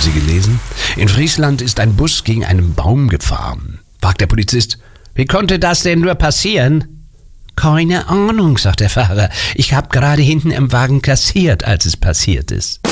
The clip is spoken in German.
Sie gelesen? In Friesland ist ein Bus gegen einen Baum gefahren. Fragt der Polizist, wie konnte das denn nur passieren? Keine Ahnung, sagt der Fahrer. Ich habe gerade hinten im Wagen kassiert, als es passiert ist.